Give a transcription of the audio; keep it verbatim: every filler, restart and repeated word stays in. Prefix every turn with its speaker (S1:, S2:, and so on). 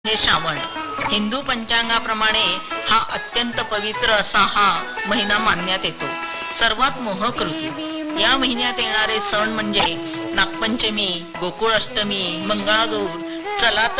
S1: हे श्रावण हिंदू पंचांगाप्रमाणे हा अत्यंत पवित्र असा हा महिना मानण्यात येतो. सर्वात मोहक ऋतू. या महिन्यात येणारे सण म्हणजे नागपंचमी, गोकुळाष्टमी, मंगळागौर, चला तर